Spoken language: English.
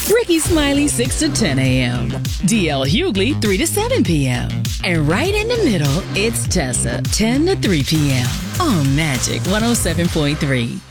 Ricky Smiley, 6 to 10 a.m. DL Hughley, 3 to 7 p.m. And right in the middle, it's Tessa, 10 to 3 p.m. on Magic 107.3.